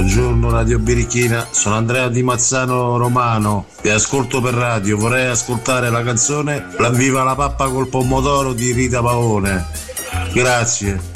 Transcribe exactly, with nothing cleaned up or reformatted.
Buongiorno Radio Birichina, sono Andrea Di Mazzano Romano, vi ascolto per radio, vorrei ascoltare la canzone La viva la pappa col pomodoro di Rita Pavone. Grazie.